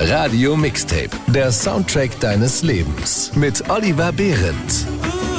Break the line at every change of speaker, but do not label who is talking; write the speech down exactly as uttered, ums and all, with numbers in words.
Radio Mixtape, der Soundtrack deines Lebens mit Oliver Behrendt.